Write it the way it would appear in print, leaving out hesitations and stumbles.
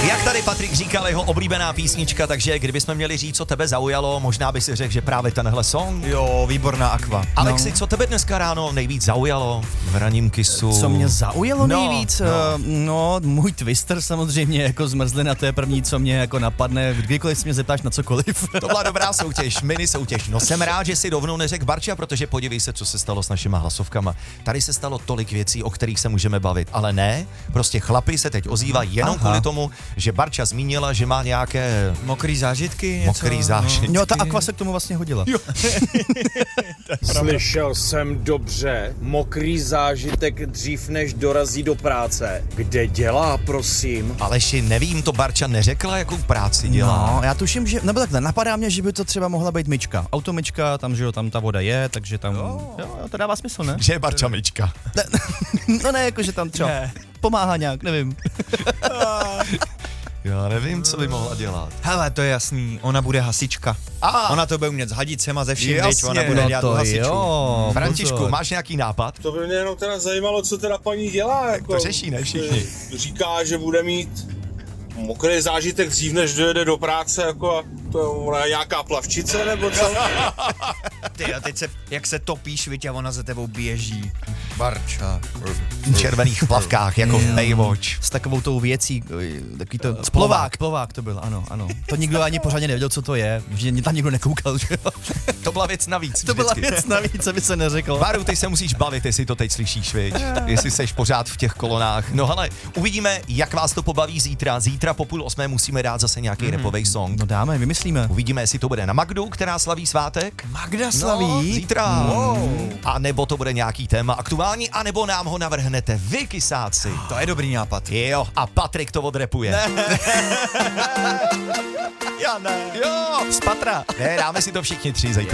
Jak tady Patrik říkal, jeho oblíbená písnička, takže kdybychom měli říct, co tebe zaujalo, možná by si řekl, že právě tenhle song. Jo, výborná Aqua. Alexi, co tebe dneska ráno nejvíc zaujalo v ranním kisu? Co mě zaujalo No, nejvíc? No, můj Twister samozřejmě, jako zmrzlina, to je první, co mě jako napadne, kdykoliv se mě zeptáš na cokoliv. To byla dobrá soutěž, mini soutěž. No jsem rád, že si rovnou neřekl Barča, protože podívej se, co se stalo s našima hlasovkama. Tady se stalo tolik věcí, o kterých se můžeme bavit, ale ne, prostě chlapi se teď ozývají jenom kvůli tomu, že Barča zmínila, že má nějaké Mokrý zážitky, něco? mokrý zážitky. Jo, ta Aqua se k tomu vlastně hodila. Jo. Slyšel jsem dobře, mokrý zážitek dřív než dorazí do práce. Kde dělá, prosím? Aleši, nevím, to Barča neřekla, jakou práci dělá. No, já tuším, že, nebo takhle, napadá mě, že by to třeba mohla být myčka. Automyčka, tam, že jo, tam ta voda je, takže tam, jo, to dává smysl, ne? Že je Barča myčka. No ne, jako, že tam třeba pomáhá nějak, nevím. Já nevím, co by mohla dělat. Hele, to je jasný, ona bude hasička. Ona to bude umět s hadicema ze vším, Jasně, ona bude no dělat to hasičů. jo. Františku, pozor. máš nějaký nápad? To by mě jenom teda zajímalo, co teda paní dělá. Jako, to řeší, ne všichni. Říká, že bude mít mokrý zážitek dřív, než dojede do práce, jako a to je nějaká plavčice, nebo co? Ty a teď se, jak se topíš, viď, a ona za tebou běží. Barča. V červených plavkách, jako v Baywatch. S takovou tou věcí, takový to... Plovák. Plovák to byl, ano. To nikdo ani pořádně nevěděl, co to je, že mě tam nikdo nekoukal, že jo. To byla věc navíc. To byla vždycky. věc navíc, aby se neřeklo. Váru, ty se musíš bavit, jestli to teď slyšíš, viď? Jestli seš pořád v těch kolonách. No hele, uvidíme, jak vás to pobaví zítra. Zítra po 7:30 musíme dát zase nějaký rapovej song. No dáme, vymyslíme. Uvidíme, jestli to bude na Magdu, která slaví svátek. Magda No, zítra. A nebo to bude nějaký téma aktuální, a nebo nám ho navrhnete vy, kysáci. To je dobrý nápad. Jo, a Patrik to odrepuje. Já ne. Jo, Z patra. ne, dáme si to všichni tři zítra.